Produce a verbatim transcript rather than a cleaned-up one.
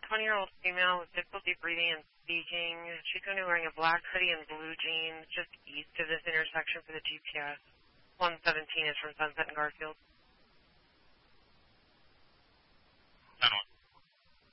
twenty-year-old female with difficulty breathing and speaking. She's going to be wearing a black hoodie and blue jeans just east of this intersection for the G P S. one seventeen is from Sunset and Garfield. ten one.